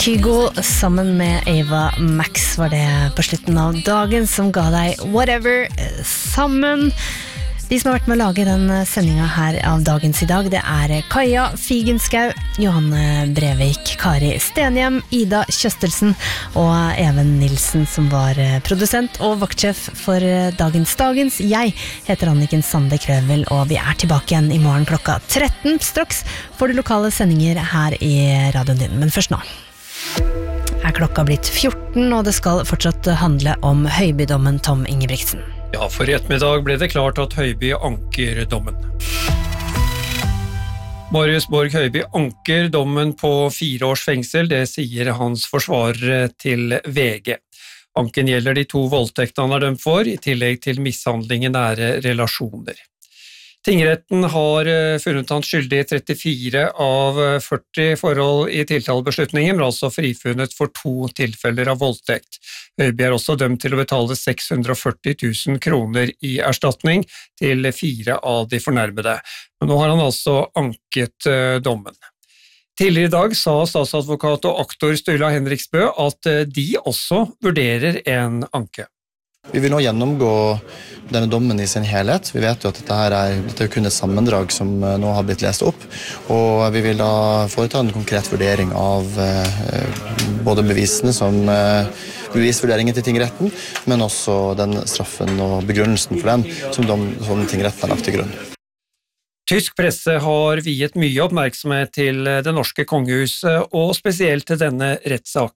Kygo sammen med Ava Max var det på slutten av dagen som ga deg Whatever sammen. De som har vært med å lage den sendingen her av Dagens i dag, det Kaja Figenskau, Johanne Brevik, Kari Stenhjem, Ida Kjøstelsen og Even Nilsen som var produsent og vaktsjef for Dagens. Jeg heter Anniken Sande Krøvel, og vi tilbake igjen i morgen klokka 13. Straks får du lokale sendinger her i radioen din, men først nå. Klokka blitt 14, og det skal fortsatt handle om Høiby-dommen Tom Ingebrigtsen. Ja, for i ettermiddag ble det klart at Høiby anker dommen. Marius Borg Høiby anker dommen på 4 års fengsel, det sier hans forsvarere til VG. Anken gjelder de 2 voldtektene han dømt for, i tillegg til mishandling i nære relasjoner. Tingretten har funnet han skyldig i 34 av 40 forhold i tiltalebeslutningen, men altså frifunnet for 2 tilfeller av voldtekt. Høiby også dømt til å betale 640 000 kroner i erstatning til 4 av de fornærmede. Men nå har han altså anket dommen. Tidligere i dag sa statsadvokat og aktor Sturla Henriksbø at de også vurderer en anke. Vi vil nå gjennomgå denne dommen i sin helhet. Vi vet jo at dette er kun et sammendrag som nå har blitt lest opp, og vi vil da foreta en konkret vurdering av både bevisene som bevisvurderingen til tingretten, men også den straffen og begrunnelsen for den som tingretten har lagt til grunn. Tysk presse har viet mye oppmerksomhet til det norske kongehuset, og spesielt til denne rettssaken.